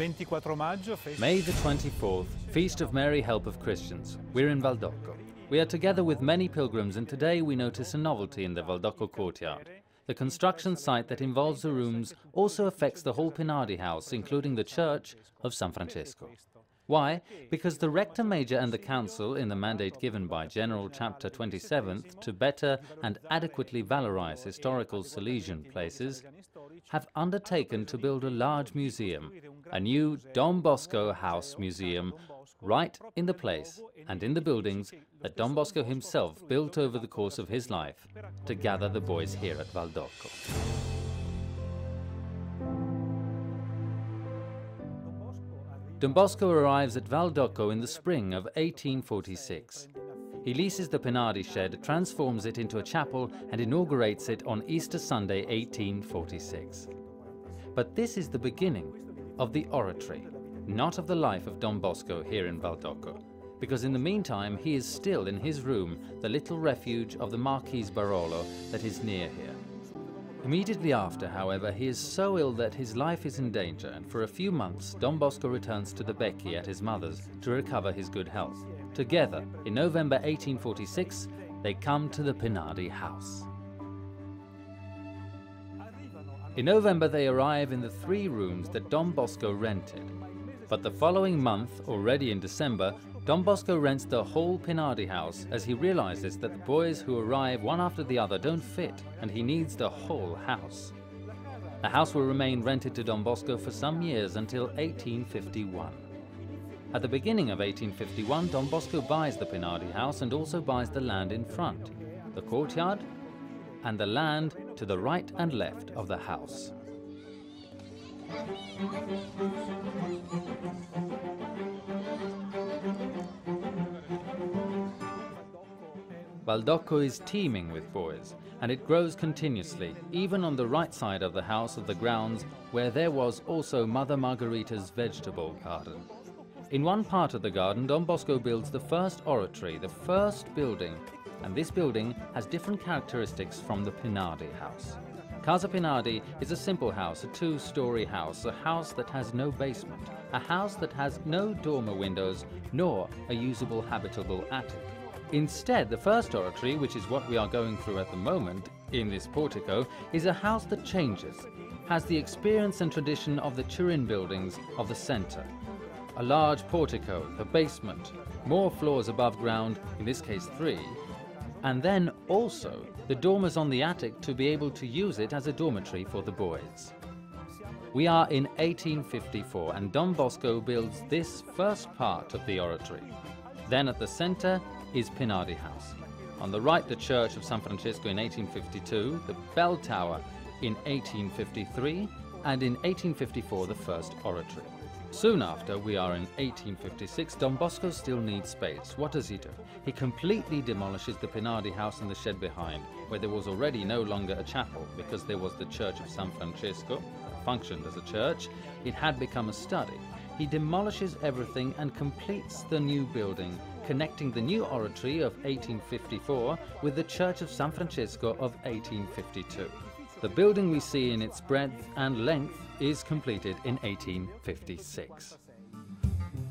May the 24th, Feast of Mary Help of Christians. We're in Valdocco. We are together with many pilgrims, and today we notice a novelty in the Valdocco courtyard. The construction site that involves the rooms also affects the whole Pinardi house, including the church of San Francesco. Why? Because the Rector Major and the Council, in the mandate given by General Chapter 27th to better and adequately valorize historical Salesian places, have undertaken to build a large museum, a new Don Bosco House Museum, right in the place and in the buildings that Don Bosco himself built over the course of his life to gather the boys here at Valdocco. Don Bosco arrives at Valdocco in the spring of 1846. He leases the Pinardi shed, transforms it into a chapel and inaugurates it on Easter Sunday 1846. But this is the beginning of the oratory, not of the life of Don Bosco here in Valdocco, because in the meantime he is still in his room, the little refuge of the Marquis Barolo that is near here. Immediately after, however, he is so ill that his life is in danger, and for a few months Don Bosco returns to the Becchi at his mother's to recover his good health. Together, in November 1846, they come to the Pinardi house. In November they arrive in the 3 rooms that Don Bosco rented. But the following month, already in December, Don Bosco rents the whole Pinardi house as he realizes that the boys who arrive one after the other don't fit, and he needs the whole house. The house will remain rented to Don Bosco for some years until 1851. At the beginning of 1851, Don Bosco buys the Pinardi house and also buys the land in front, the courtyard, and the land to the right and left of the house. Valdocco is teeming with boys, and it grows continuously, even on the right side of the house of the grounds where there was also Mother Margherita's vegetable garden. In one part of the garden, Don Bosco builds the first oratory, the first building, and this building has different characteristics from the Pinardi house. Casa Pinardi is a simple house, a 2-story house, a house that has no basement, a house that has no dormer windows, nor a usable habitable attic. Instead, the first oratory, which is what we are going through at the moment, in this portico, is a house that changes, has the experience and tradition of the Turin buildings of the center. A large portico, the basement, more floors above ground, in this case 3, and then also the dormers on the attic to be able to use it as a dormitory for the boys. We are in 1854 and Don Bosco builds this first part of the oratory. Then at the center is Pinardi House. On the right, the Church of San Francesco in 1852, the bell tower in 1853, and in 1854 the first oratory. Soon after, we are in 1856, Don Bosco still needs space. What does he do? He completely demolishes the Pinardi house and the shed behind, where there was already no longer a chapel, because there was the Church of San Francesco, that functioned as a church. It had become a study. He demolishes everything and completes the new building, connecting the new oratory of 1854 with the Church of San Francesco of 1852. The building we see in its breadth and length is completed in 1856.